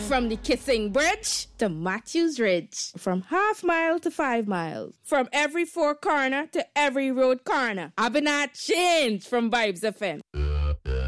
From the Kissing Bridge to Matthews Ridge. From half mile to 5 miles. From every four corner to every road corner. I've been at change from Vibes FM.